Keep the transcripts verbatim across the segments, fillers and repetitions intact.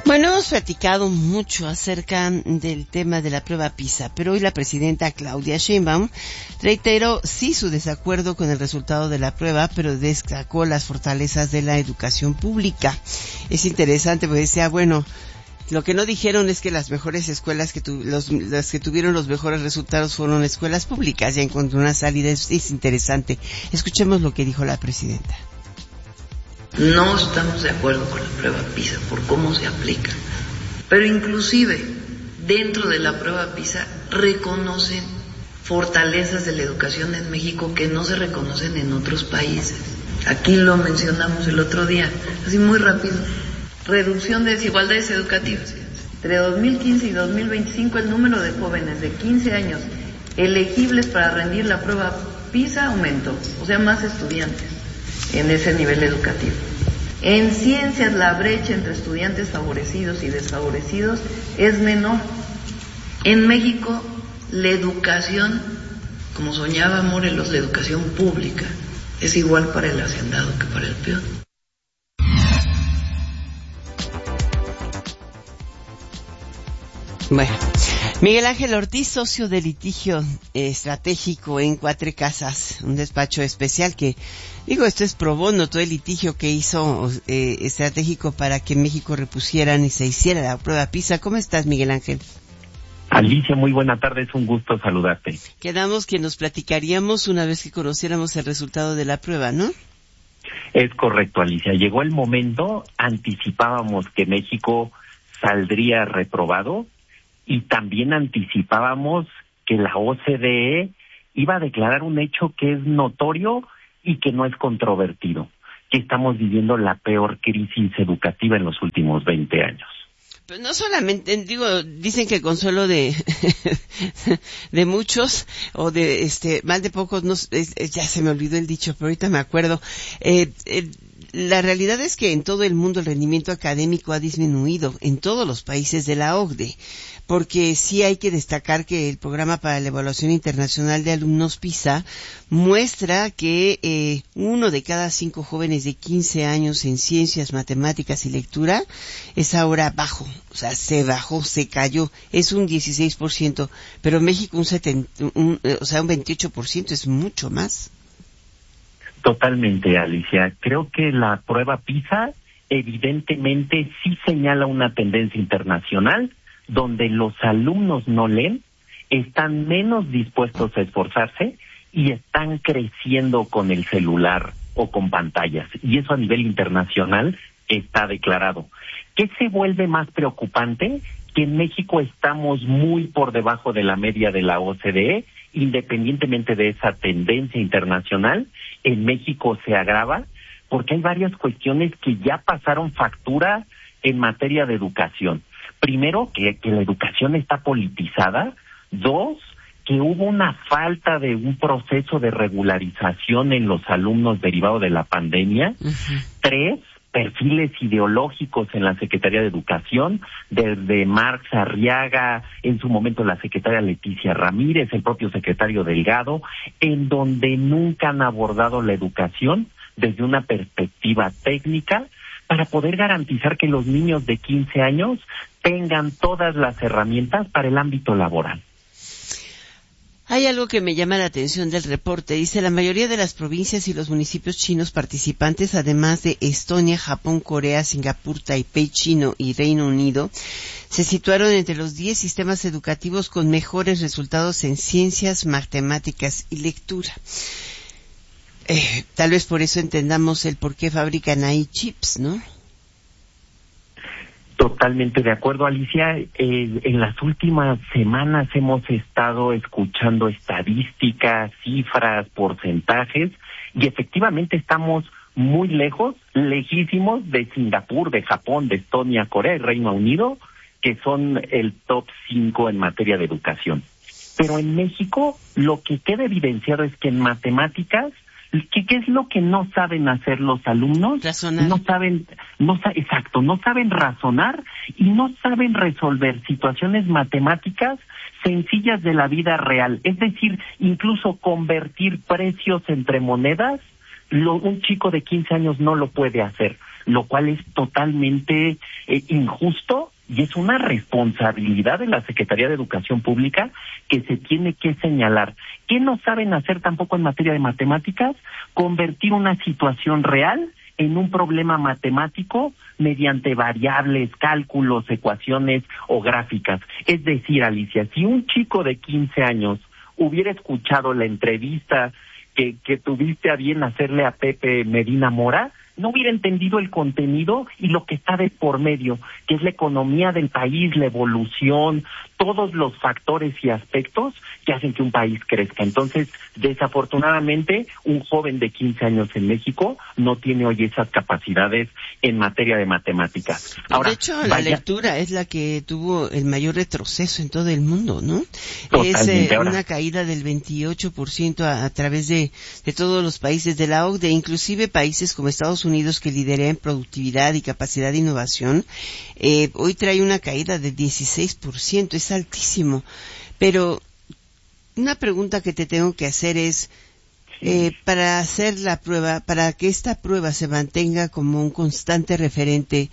Bueno, hemos platicado mucho acerca del tema de la prueba PISA, pero hoy la presidenta Claudia Sheinbaum reiteró sí su desacuerdo con el resultado de la prueba, pero destacó las fortalezas de la educación pública. Es interesante porque decía, bueno, lo que no dijeron es que las mejores escuelas que tu, los, las que tuvieron los mejores resultados fueron escuelas públicas. Ya encontró una salida, es, es interesante. Escuchemos lo que dijo la presidenta. No estamos de acuerdo con la prueba PISA por cómo se aplica, pero inclusive dentro de la prueba PISA reconocen fortalezas de la educación en México que no se reconocen en otros países. Aquí lo mencionamos el otro día, así muy rápido. Reducción de desigualdades educativas. Entre dos mil quince y dos mil veinticinco el número de jóvenes de quince años elegibles para rendir la prueba PISA aumentó, o sea, más estudiantes en ese nivel educativo. En ciencias la brecha entre estudiantes favorecidos y desfavorecidos es menor. En México la educación, como soñaba Morelos, la educación pública es igual para el hacendado que para el peón. Bueno, Miguel Ángel Ortiz, socio de litigio estratégico en Cuatro Casas, un despacho especial que, digo, esto es pro bono, todo el litigio que hizo eh, estratégico para que México repusieran y se hiciera la prueba PISA. ¿Cómo estás, Miguel Ángel? Alicia, muy buena tarde, es un gusto saludarte. Quedamos que nos platicaríamos una vez que conociéramos el resultado de la prueba, ¿no? Es correcto, Alicia. Llegó el momento, anticipábamos que México saldría reprobado, y también anticipábamos que la O C D E iba a declarar un hecho que es notorio y que no es controvertido, que estamos viviendo la peor crisis educativa en los últimos veinte años. Pues no solamente, digo, dicen que consuelo de de muchos o de este mal de pocos, no, es, es, ya se me olvidó el dicho, pero ahorita me acuerdo. Eh, eh, la realidad es que en todo el mundo el rendimiento académico ha disminuido en todos los países de la O C D E, porque sí hay que destacar que el Programa para la Evaluación Internacional de Alumnos PISA muestra que eh, uno de cada cinco jóvenes de quince años en ciencias, matemáticas y lectura es ahora bajo, o sea, se bajó, se cayó, es un dieciséis por ciento, pero México un setenta, un, o sea, un veintiocho por ciento, es mucho más. Totalmente, Alicia. Creo que la prueba PISA evidentemente sí señala una tendencia internacional donde los alumnos no leen, están menos dispuestos a esforzarse y están creciendo con el celular o con pantallas. Y eso a nivel internacional está declarado. ¿Qué se vuelve más preocupante? Que en México estamos muy por debajo de la media de la O C D E, independientemente de esa tendencia internacional, en México se agrava porque hay varias cuestiones que ya pasaron factura en materia de educación. Primero, que, que la educación está politizada. Dos, que hubo una falta de un proceso de regularización en los alumnos derivado de la pandemia. Uh-huh. Tres, perfiles ideológicos en la Secretaría de Educación, desde Marx Arriaga, en su momento la secretaria Leticia Ramírez, el propio secretario Delgado, en donde nunca han abordado la educación desde una perspectiva técnica para poder garantizar que los niños de quince años tengan todas las herramientas para el ámbito laboral. Hay algo que me llama la atención del reporte. Dice, la mayoría de las provincias y los municipios chinos participantes, además de Estonia, Japón, Corea, Singapur, Taipei, Chino y Reino Unido, se situaron entre los diez sistemas educativos con mejores resultados en ciencias, matemáticas y lectura. Eh, tal vez por eso entendamos el por qué fabrican ahí chips, ¿no? Totalmente de acuerdo, Alicia. Eh, en las últimas semanas hemos estado escuchando estadísticas, cifras, porcentajes, y efectivamente estamos muy lejos, lejísimos de Singapur, de Japón, de Estonia, Corea y Reino Unido, que son el top cinco en materia de educación. Pero en México lo que queda evidenciado es que en matemáticas, ¿Qué, ¿Qué es lo que no saben hacer los alumnos? Razonar. No saben, no exacto, no saben razonar y no saben resolver situaciones matemáticas sencillas de la vida real. Es decir, incluso convertir precios entre monedas, lo, un chico de quince años no lo puede hacer. lo cual es totalmente eh, injusto y es una responsabilidad de la Secretaría de Educación Pública que se tiene que señalar. ¿Qué no saben hacer tampoco en materia de matemáticas? Convertir una situación real en un problema matemático mediante variables, cálculos, ecuaciones o gráficas. Es decir, Alicia, si un chico de quince años hubiera escuchado la entrevista que, que tuviste a bien hacerle a Pepe Medina Mora, no hubiera entendido el contenido y lo que está de por medio, que es la economía del país, la evolución, todos los factores y aspectos que hacen que un país crezca. Entonces, desafortunadamente, un joven de quince años en México no tiene hoy esas capacidades en materia de matemáticas. Ahora, de hecho, la vaya... lectura es la que tuvo el mayor retroceso en todo el mundo, ¿no? Totalmente. Es eh, una caída del veintiocho por ciento a, a través de, de todos los países de la O C D E, inclusive países como Estados Unidos, que lidera en productividad y capacidad de innovación, eh, hoy trae una caída de dieciséis por ciento, es altísimo. Pero una pregunta que te tengo que hacer es, eh, para hacer la prueba, para que esta prueba se mantenga como un constante referente,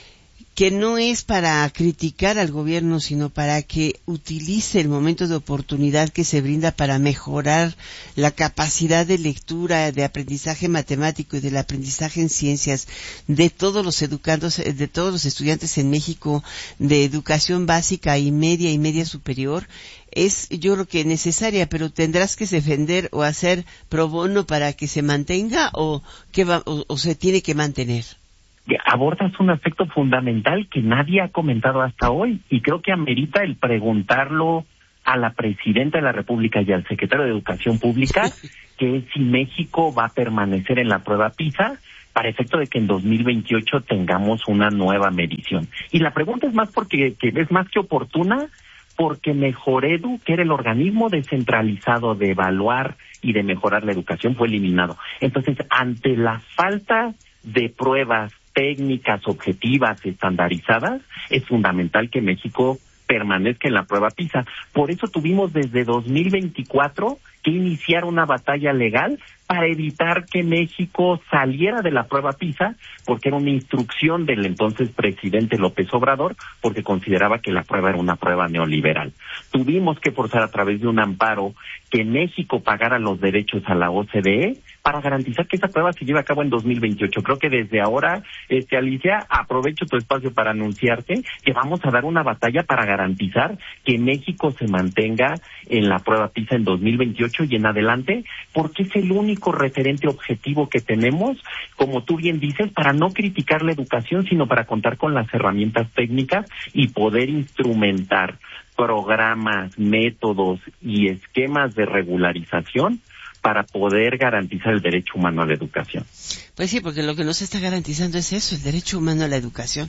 que no es para criticar al gobierno, sino para que utilice el momento de oportunidad que se brinda para mejorar la capacidad de lectura, de aprendizaje matemático y del aprendizaje en ciencias de todos los educandos, de todos los estudiantes en México de educación básica y media y media superior, es yo creo que necesaria, pero tendrás que defender o hacer pro bono para que se mantenga o que va, o, o se tiene que mantener. Abordas un aspecto fundamental que nadie ha comentado hasta hoy y creo que amerita el preguntarlo a la Presidenta de la República y al Secretario de Educación Pública, que es si México va a permanecer en la prueba PISA para efecto de que en dos mil veintiocho tengamos una nueva medición. Y la pregunta es más porque que es más que oportuna, porque Mejoredu, que era el organismo descentralizado de evaluar y de mejorar la educación, fue eliminado. Entonces, ante la falta de pruebas técnicas, objetivas, estandarizadas, es fundamental que México permanezca en la prueba PISA. Por eso tuvimos desde dos mil veinticuatro que iniciar una batalla legal para evitar que México saliera de la prueba PISA, porque era una instrucción del entonces presidente López Obrador, porque consideraba que la prueba era una prueba neoliberal. Tuvimos que forzar a través de un amparo que México pagara los derechos a la O C D E para garantizar que esa prueba se lleve a cabo en dos mil veintiocho. Creo que desde ahora, este Alicia, aprovecho tu espacio para anunciarte que vamos a dar una batalla para garantizar que México se mantenga en la prueba PISA en dos mil veintiocho y en adelante, porque es el único referente objetivo que tenemos, como tú bien dices, para no criticar la educación, sino para contar con las herramientas técnicas y poder instrumentar programas, métodos y esquemas de regularización para poder garantizar el derecho humano a la educación. Pues sí, porque lo que no se está garantizando es eso, el derecho humano a la educación.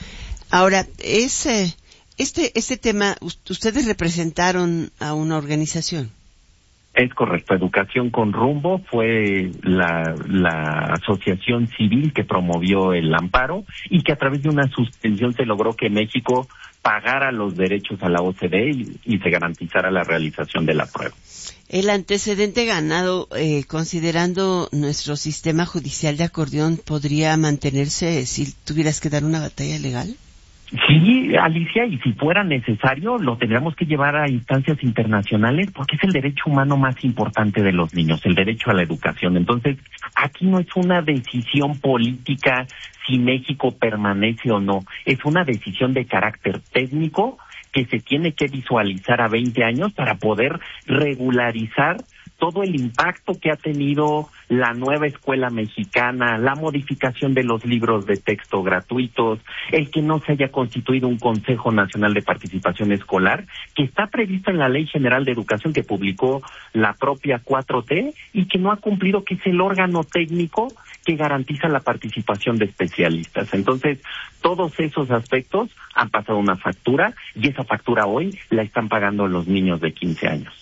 Ahora, ese, este, este tema, ustedes representaron a una organización. Es correcto, Educación con Rumbo fue la, la asociación civil que promovió el amparo y que a través de una suspensión se logró que México pagara los derechos a la O C D E y, y se garantizara la realización de la prueba. El antecedente ganado, eh, considerando nuestro sistema judicial de acordeón, ¿podría mantenerse si tuvieras que dar una batalla legal? Sí, Alicia, y si fuera necesario, lo tendríamos que llevar a instancias internacionales porque es el derecho humano más importante de los niños, el derecho a la educación. Entonces, aquí no es una decisión política si México permanece o no, es una decisión de carácter técnico que se tiene que visualizar a veinte años para poder regularizar todo el impacto que ha tenido la nueva escuela mexicana, la modificación de los libros de texto gratuitos, el que no se haya constituido un Consejo Nacional de Participación Escolar, que está previsto en la Ley General de Educación que publicó la propia cuatro T y que no ha cumplido, que es el órgano técnico que garantiza la participación de especialistas. Entonces, todos esos aspectos han pasado una factura y esa factura hoy la están pagando los niños de quince años.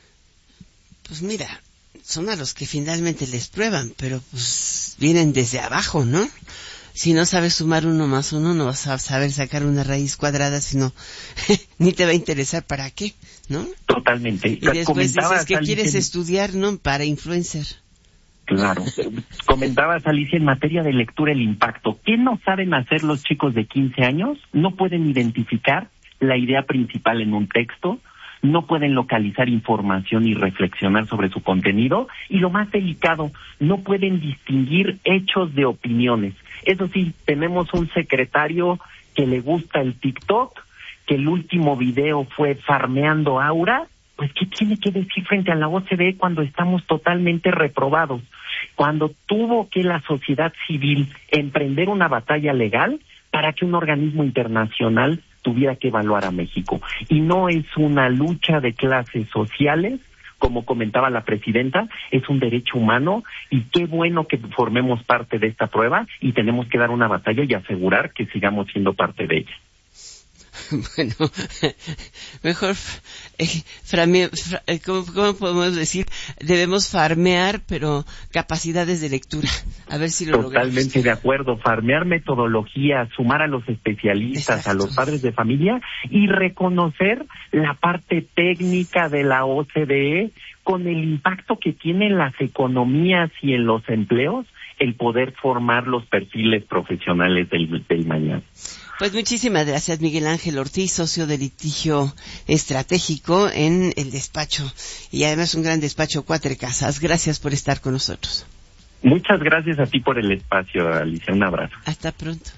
Pues mira, son a los que finalmente les prueban, pero pues vienen desde abajo, ¿no? Si no sabes sumar uno más uno, no vas a saber sacar una raíz cuadrada, sino ni te va a interesar para qué, ¿no? Totalmente. Y después dices que quieres estudiar, ¿no? Para influencer. Claro. Comentabas, Alicia, en materia de lectura el impacto. ¿Qué no saben hacer los chicos de quince años? No pueden identificar la idea principal en un texto, no pueden localizar información y reflexionar sobre su contenido, y lo más delicado, no pueden distinguir hechos de opiniones. Eso sí, tenemos un secretario que le gusta el TikTok, que el último video fue farmeando aura. Pues, ¿qué tiene que decir frente a la O C D E cuando estamos totalmente reprobados? Cuando tuvo que la sociedad civil emprender una batalla legal para que un organismo internacional tuviera que evaluar a México. Y no es una lucha de clases sociales, como comentaba la presidenta, es un derecho humano, y qué bueno que formemos parte de esta prueba, y tenemos que dar una batalla y asegurar que sigamos siendo parte de ella. Bueno, mejor, eh, frame, fra, eh, ¿cómo, ¿cómo podemos decir? Debemos farmear, pero capacidades de lectura. A ver si lo Totalmente logramos. Totalmente de acuerdo. Farmear metodología, sumar a los especialistas, Exacto. a los padres de familia, y reconocer la parte técnica de la O C D E con el impacto que tiene en las economías y en los empleos, el poder formar los perfiles profesionales del, del mañana. Pues muchísimas gracias, Miguel Ángel Ortiz, socio de litigio estratégico en el despacho, y además un gran despacho Cuatro Casas. Gracias por estar con nosotros. Muchas gracias a ti por el espacio, Alicia. Un abrazo. Hasta pronto.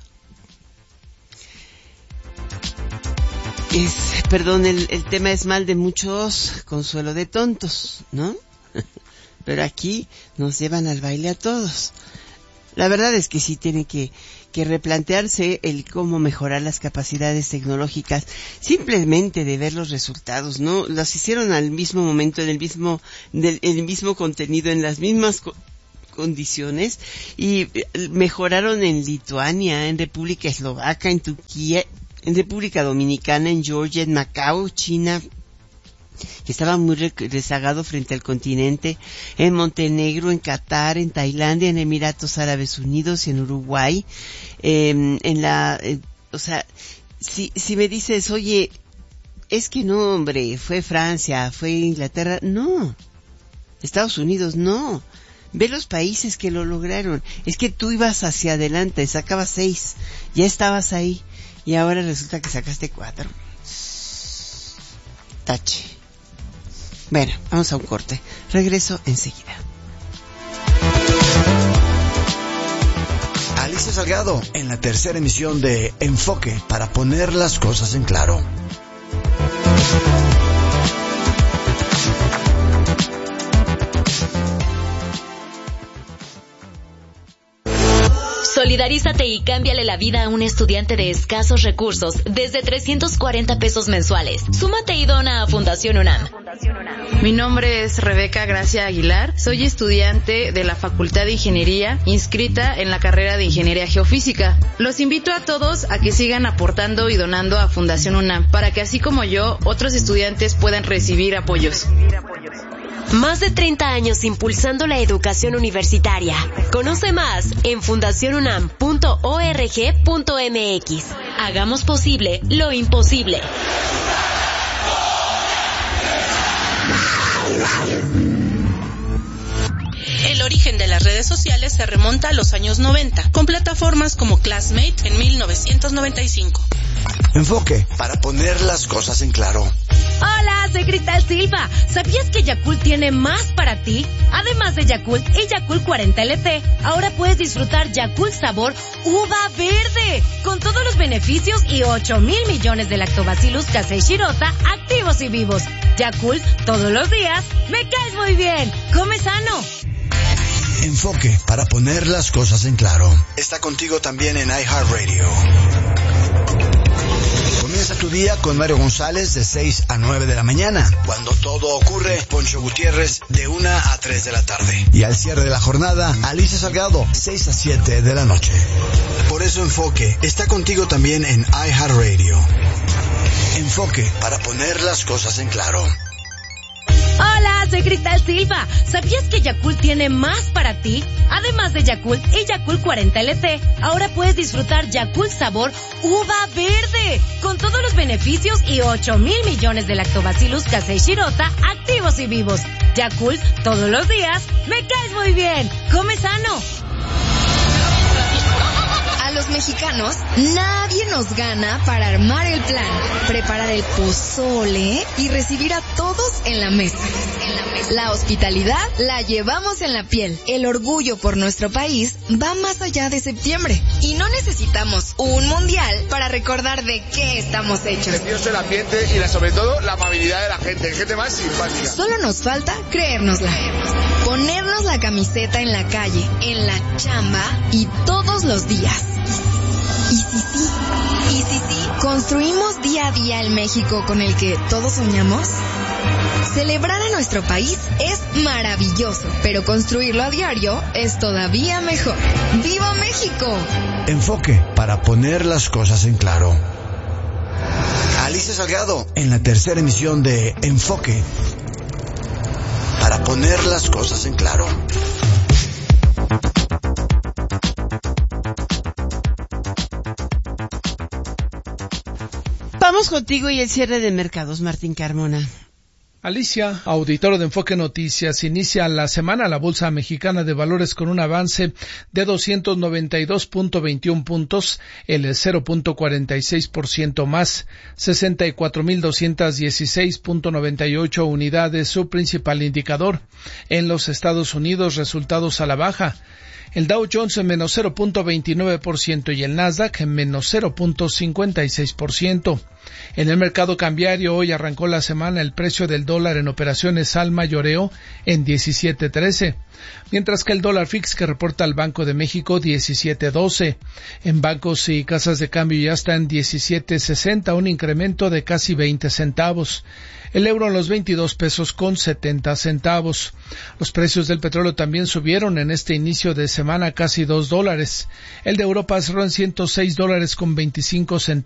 Es, perdón, el, el tema es mal de muchos, consuelo de tontos, ¿no? Pero aquí nos llevan al baile a todos. La verdad es que sí tiene que, que replantearse el cómo mejorar las capacidades tecnológicas, simplemente de ver los resultados, ¿no? Los hicieron al mismo momento, en el mismo, del, el mismo contenido, en las mismas co- condiciones, y mejoraron en Lituania, en República Eslovaca, en Turquía, en República Dominicana, en Georgia, en Macao, China, que estaba muy rezagado frente al continente, en Montenegro, en Qatar, en Tailandia, en Emiratos Árabes Unidos y en Uruguay. Eh, en la, eh, o sea, si, si me dices, oye, es que no, hombre, fue Francia, fue Inglaterra, no. Estados Unidos, no. Ve los países que lo lograron. Es que tú ibas hacia adelante, sacabas seis, ya estabas ahí, y ahora resulta que sacaste cuatro. Tache. Bueno, vamos a un corte. Regreso enseguida. Alicia Salgado en la tercera emisión de Enfoque, para poner las cosas en claro. Solidarízate y cámbiale la vida a un estudiante de escasos recursos desde trescientos cuarenta pesos mensuales. Súmate y dona a Fundación UNAM. Mi nombre es Rebeca Gracia Aguilar. Soy estudiante de la Facultad de Ingeniería, inscrita en la carrera de Ingeniería Geofísica. Los invito a todos a que sigan aportando y donando a Fundación UNAM, para que así como yo, otros estudiantes puedan recibir apoyos. Más de treinta años impulsando la educación universitaria. Conoce más en fundación unam punto org punto mx. Hagamos posible lo imposible. El origen de las redes sociales se remonta a los años noventa, con plataformas como Classmate en mil novecientos noventa y cinco. Enfoque, para poner las cosas en claro. Hola, soy Cristal Silva. ¿Sabías que Yakult tiene más para ti? Además de Yakult y Yakult cuarenta L T, ahora puedes disfrutar Yakult sabor uva verde, con todos los beneficios y ocho mil millones de lactobacillus casei shirota activos y vivos. Yakult, todos los días, me caes muy bien. Come sano. Enfoque, para poner las cosas en claro. Está contigo también en iHeartRadio. Comienza tu día con Mario González de seis a nueve de la mañana. Cuando todo ocurre, Poncho Gutiérrez de una a tres de la tarde. Y al cierre de la jornada, Alicia Salgado, seis a siete de la noche. Por eso Enfoque está contigo también en iHeartRadio. Enfoque, para poner las cosas en claro. Hola, soy Cristal Silva. ¿Sabías que Yakult tiene más para ti? Además de Yakult y Yakult cuarenta L T, ahora puedes disfrutar Yakult sabor uva verde, con todos los beneficios y ocho mil millones de lactobacillus casei shirota activos y vivos. Yakult, todos los días, me caes muy bien. Come sano. A los mexicanos, nadie nos gana para armar el plan, preparar el pozole y recibir a todos en la mesa. La hospitalidad la llevamos en la piel. El orgullo por nuestro país va más allá de septiembre. Y no necesitamos un mundial para recordar de qué estamos hechos. Precioso el ambiente y la, sobre todo la amabilidad de la gente, gente más simpática. Solo nos falta creérnosla. Ponernos la camiseta en la calle, en la chamba y todos los días. Y si sí, y si sí, construimos día a día el México con el que todos soñamos. Celebrar a nuestro país es maravilloso, pero construirlo a diario es todavía mejor. ¡Viva México! Enfoque para poner las cosas en claro. Alicia Salgado en la tercera emisión de Enfoque para poner las cosas en claro. Vamos contigo y el cierre de mercados, Martín Carmona. Alicia, auditorio de Enfoque Noticias, inicia la semana la Bolsa Mexicana de Valores con un avance de doscientos noventa y dos punto veintiún puntos, el cero punto cuarenta y seis por ciento más, sesenta y cuatro mil doscientos dieciséis punto noventa y ocho unidades, su principal indicador. En los Estados Unidos, resultados a la baja. El Dow Jones en menos cero punto veintinueve por ciento y el Nasdaq en menos cero punto cincuenta y seis por ciento. En el mercado cambiario hoy arrancó la semana el precio del dólar en operaciones al mayoreo en diecisiete trece, mientras que el dólar fix que reporta el Banco de México diecisiete doce. En bancos y casas de cambio ya está en diecisiete sesenta, un incremento de casi veinte centavos. El euro en los veintidós pesos con setenta centavos. Los precios del petróleo también subieron en este inicio de semana casi dos dólares. El de Europa cerró en ciento seis dólares con veinticinco centavos.